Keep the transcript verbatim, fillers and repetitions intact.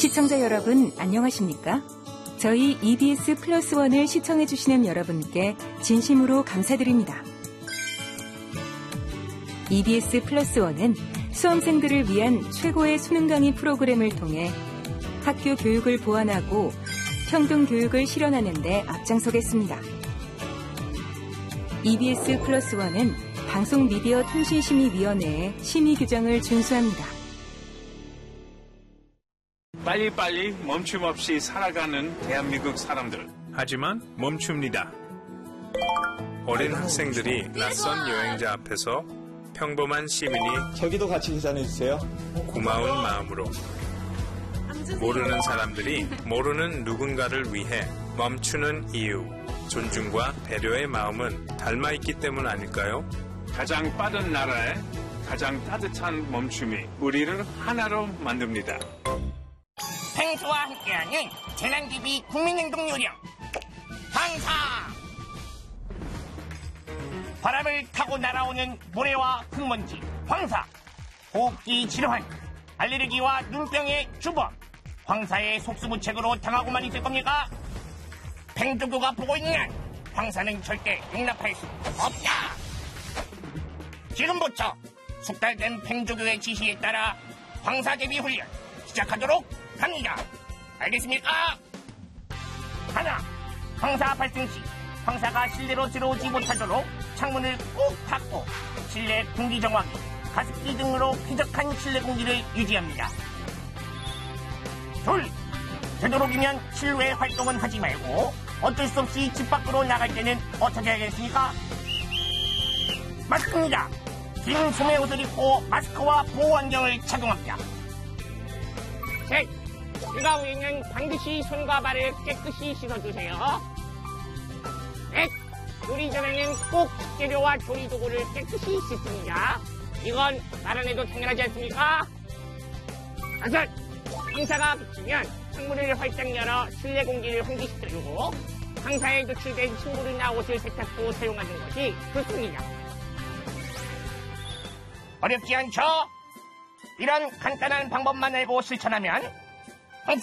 시청자 여러분, 안녕하십니까? 저희 이비에스 플러스 원을 시청해주시는 여러분께 진심으로 감사드립니다. 이비에스 플러스 원은 수험생들을 위한 최고의 수능 강의 프로그램을 통해 학교 교육을 보완하고 평등 교육을 실현하는 데 앞장서겠습니다. 이비에스 플러스 원은 방송미디어통신심의위원회의 심의 규정을 준수합니다. 빨리빨리 멈춤 없이 살아가는 대한민국 사람들. 하지만 멈춥니다. 어린 학생들이 낯선 여행자 앞에서 평범한 시민이 저기도 같이 인사해주세요. 고마운 마음으로 모르는 사람들이 모르는 누군가를 위해 멈추는 이유, 존중과 배려의 마음은 닮아있기 때문 아닐까요? 가장 빠른 나라에 가장 따뜻한 멈춤이 우리를 하나로 만듭니다. 펭수와 함께하는 재난기비 국민행동 요령 황사. 바람을 타고 날아오는 모래와 흙먼지 황사, 호흡기 질환, 알레르기와 눈병의 주범. 황사의 속수무책으로 당하고만 있을 겁니까? 팽조교가 보고 있는 한 황사는 절대 용납할 수 없다. 지금부터 숙달된 팽조교의 지시에 따라 황사 대비 훈련 시작하도록 합니다. 알겠습니까? 하나, 황사 발생 시 황사가 실내로 들어오지 못하도록 창문을 꼭 닫고 실내 공기 정화기, 가습기 등으로 쾌적한 실내 공기를 유지합니다. 둘, 되도록이면 실외 활동은 하지 말고 어쩔 수 없이 집 밖으로 나갈 때는 어떻게 하겠습니까? 마스크입니다. 긴 소매 옷을 입고 마스크와 보호 안경을 착용합니다. 셋, 휴가 후에는 반드시 손과 발을 깨끗이 씻어주세요. 넷, 요리 전에는 꼭 식재료와 조리 도구를 깨끗이 씻습니다. 이건 말 안 해도 당연하지 않습니까? 다섯, 황사가 비치면 창문을 활짝 열어 실내 공기를 환기시켜주고 황사에 노출된 침구나 옷을 세탁도 사용하는 것이 좋습니다. 어렵지 않죠? 이런 간단한 방법만 알고 실천하면